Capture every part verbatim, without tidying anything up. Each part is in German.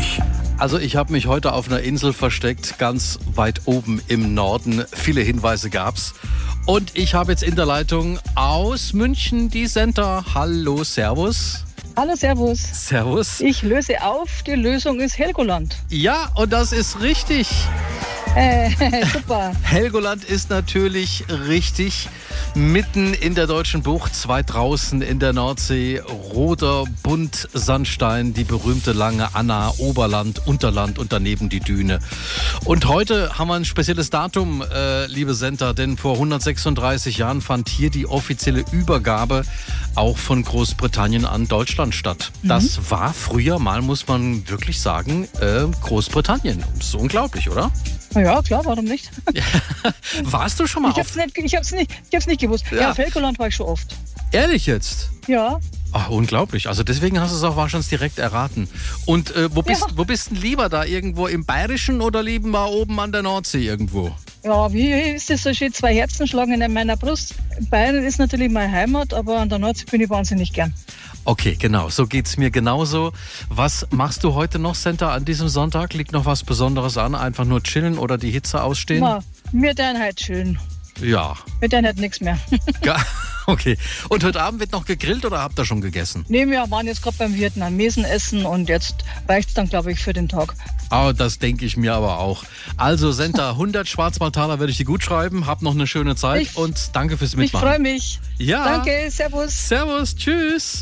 Also ich habe mich heute auf einer Insel versteckt, ganz weit oben im Norden. Viele Hinweise gab's. Und ich habe jetzt in der Leitung aus München die Senta. Hallo, Servus. Hallo, Servus. Servus. Ich löse auf, die Lösung ist Helgoland. Ja, und das ist richtig. Äh, super. Helgoland ist natürlich richtig. Mitten in der deutschen Bucht, weit draußen in der Nordsee, roter Buntsandstein, die berühmte lange Anna, Oberland, Unterland und daneben die Düne. Und heute haben wir ein spezielles Datum, äh, liebe Senta, denn vor hundertsechsunddreißig Jahren fand hier die offizielle Übergabe auch von Großbritannien an Deutschland statt. Mhm. Das war früher mal, muss man wirklich sagen, äh, Großbritannien. Das ist unglaublich, oder? Ja, klar, warum nicht? Warst du schon mal ich hab's auf... Nicht, ich hab's nicht, ich hab's nicht gewusst. Ja, ja, auf Helgoland war ich schon oft. Ehrlich jetzt? Ja. Ach, unglaublich. Also deswegen hast du es auch wahrscheinlich direkt erraten. Und äh, wo bist ja. wo bist denn lieber da? Irgendwo im Bayerischen oder lieber oben an der Nordsee irgendwo? Ja, wie ist das so schön? Zwei Herzen schlagen in meiner Brust. Bayern ist natürlich meine Heimat, aber an der Nordsee bin ich wahnsinnig gern. Okay, genau. So geht's mir genauso. Was machst du heute noch, Senta, an diesem Sonntag? Liegt noch was Besonderes an? Einfach nur chillen oder die Hitze ausstehen? Na, wir dann halt chillen. Ja. Wir dann halt nichts mehr. Okay. Und heute Abend wird noch gegrillt oder habt ihr schon gegessen? Nee, wir waren jetzt gerade beim Vietnamesen essen und jetzt reicht's dann, glaube ich, für den Tag. Oh, das denke ich mir aber auch. Also, Senta, hundert Schwarzwaldtaler werde ich dir gut schreiben. Hab noch eine schöne Zeit ich, und danke fürs Mitmachen. Ich freue mich. Ja. Danke, servus. Servus, tschüss.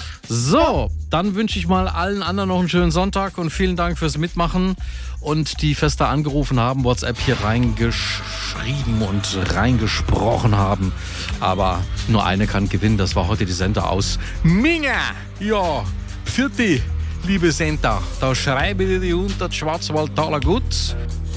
So, dann wünsche ich mal allen anderen noch einen schönen Sonntag und vielen Dank fürs Mitmachen. Und die fester angerufen haben, WhatsApp hier reingeschrieben und reingesprochen haben. Aber nur eine kann gewinnen, das war heute die Senta aus Minga. Ja, vierte, liebe Senta, da schreibe ich dir unter die Schwarzwaldtaler gut.